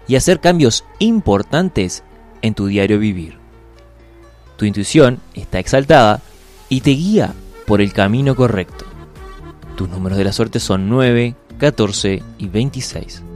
y hacer cambios importantes en tu diario vivir. Tu intuición está exaltada y te guía por el camino correcto. Tus números de la suerte son 9, 14 y 26.